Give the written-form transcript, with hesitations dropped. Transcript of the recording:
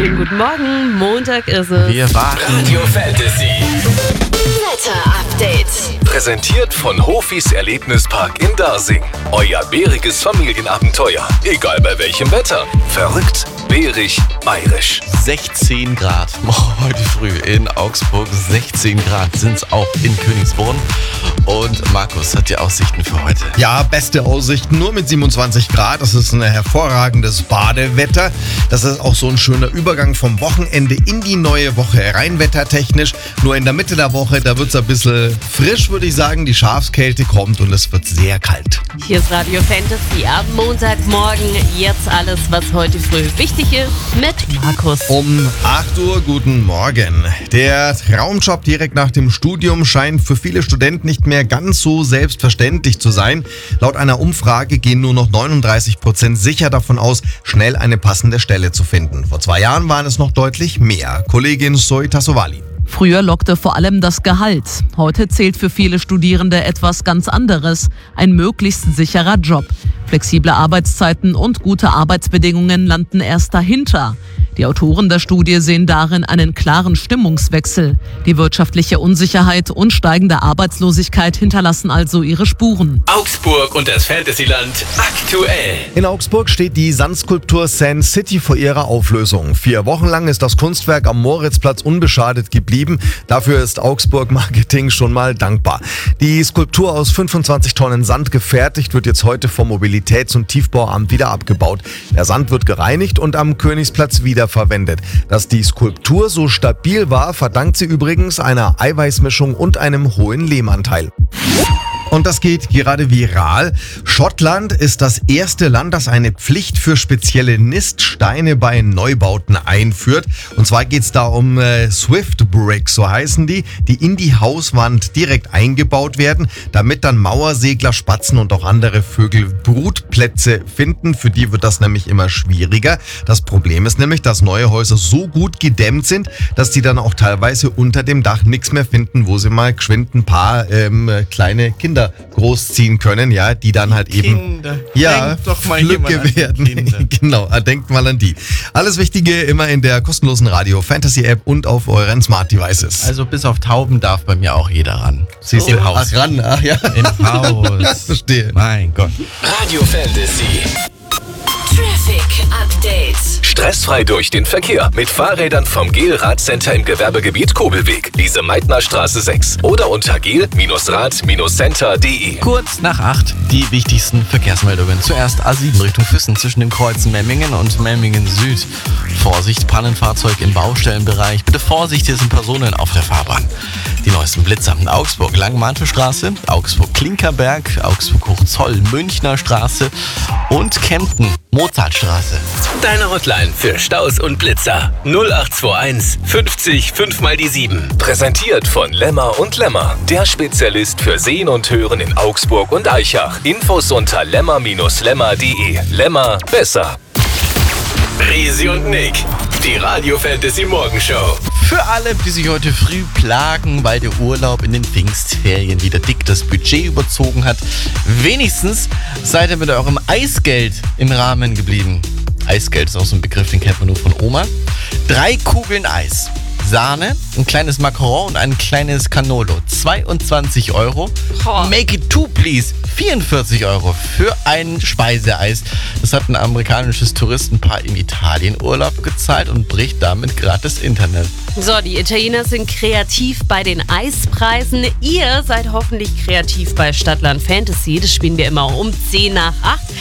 Schönen guten Morgen, Montag ist es. Wir warten. Radio Fantasy. Wetter-Update. Präsentiert von Hofis Erlebnispark in Darsing. Euer bäriges Familienabenteuer. Egal bei welchem Wetter. Verrückt, bärig, bayerisch. 16 Grad. Heute früh in Augsburg 16 Grad sind es auch in Königsbrunn. Und Markus hat die Aussichten für heute. Ja, beste Aussichten, nur mit 27 Grad. Das ist ein hervorragendes Badewetter. Das ist auch so ein schöner Übergang vom Wochenende in die neue Woche. Rein wettertechnisch. Nur in der Mitte der Woche, da wird es ein bisschen frisch, würde ich sagen. Die Schafskälte kommt und es wird sehr kalt. Hier ist Radio Fantasy ab Montagmorgen. Jetzt alles, was heute früh wichtig ist, mit Markus. Um 8 Uhr, guten Morgen. Der Traumjob direkt nach dem Studium scheint für viele Studenten nicht mehr ganz so selbstverständlich zu sein. Laut einer Umfrage gehen nur noch 39% sicher davon aus, schnell eine passende Stelle zu finden. Vor 2 Jahren waren es noch deutlich mehr. Kollegin Zoe Tassovali. Früher lockte vor allem das Gehalt. Heute zählt für viele Studierende etwas ganz anderes. Ein möglichst sicherer Job. Flexible Arbeitszeiten und gute Arbeitsbedingungen landen erst dahinter. Die Autoren der Studie sehen darin einen klaren Stimmungswechsel. Die wirtschaftliche Unsicherheit und steigende Arbeitslosigkeit hinterlassen also ihre Spuren. Augsburg und das Fantasyland aktuell. In Augsburg steht die Sandskulptur Sand City vor ihrer Auflösung. 4 Wochen lang ist das Kunstwerk am Moritzplatz unbeschadet geblieben. Dafür ist Augsburg Marketing schon mal dankbar. Die Skulptur aus 25 Tonnen Sand gefertigt wird jetzt heute vom Mobilitäts- und Tiefbauamt wieder abgebaut. Der Sand wird gereinigt und am Königsplatz wiederverwendet. Dass die Skulptur so stabil war, verdankt sie übrigens einer Eiweißmischung und einem hohen Lehmanteil. Und das geht gerade viral. Schottland ist das erste Land, das eine Pflicht für spezielle Niststeine bei Neubauten einführt. Und zwar geht es da um Swift Bricks, so heißen die in die Hauswand direkt eingebaut werden, damit dann Mauersegler, Spatzen und auch andere Vögel Brutplätze finden. Für die wird das nämlich immer schwieriger. Das Problem ist nämlich, dass neue Häuser so gut gedämmt sind, dass die dann auch teilweise unter dem Dach nichts mehr finden, wo sie mal geschwind ein paar kleine Kinder großziehen können, ja, die dann halt eben Denkt doch mal Flücke werden. Genau, denkt mal an die. Alles Wichtige immer in der kostenlosen Radio Fantasy App und auf euren Smart Devices. Also bis auf Tauben darf bei mir auch jeder ran. Siehst du? Im Haus. Ach, ran, ach ja. Im Haus. Verstehe. Mein Gott. Radio Fantasy. Traffic Update. Stressfrei durch den Verkehr mit Fahrrädern vom GEL-Radcenter im Gewerbegebiet Kobelweg, Lise-Meitner-Straße 6 oder unter gel-rad-center.de. Kurz nach 8 die wichtigsten Verkehrsmeldungen. Zuerst A7 Richtung Füssen zwischen den Kreuzen Memmingen und Memmingen Süd. Vorsicht, Pannenfahrzeug im Baustellenbereich. Bitte Vorsicht, hier sind Personen auf der Fahrbahn. Die neuesten Blitzer. Augsburg Langmanthelstraße, Augsburg Klinkerberg, Augsburg Hochzoll, Münchner Straße und Kempten Mozartstraße. Deine Hotline für Staus und Blitzer 0821 50 5 mal die 7. Präsentiert von Lemmer und Lemmer, der Spezialist für Sehen und Hören in Augsburg und Aichach. Infos unter lemmer-lemmer.de. Lemmer besser. Risi und Nick, die Radio Fantasy Morgenshow. Für alle, die sich heute früh plagen, weil der Urlaub in den Pfingstferien wieder dick das Budget überzogen hat, wenigstens seid ihr mit eurem Eisgeld im Rahmen geblieben. Eisgeld ist auch so ein Begriff, den kennt man nur von Oma. 3 Kugeln Eis, Sahne, ein kleines Macaron und ein kleines Canolo. 22 €. Make it two, please. 44 € für ein Speiseeis. Das hat ein amerikanisches Touristenpaar in Italien Urlaub gezahlt und bricht damit gerade das Internet. So, die Italiener sind kreativ bei den Eispreisen. Ihr seid hoffentlich kreativ bei Stadtland Fantasy. Das spielen wir immer um 10 nach 8.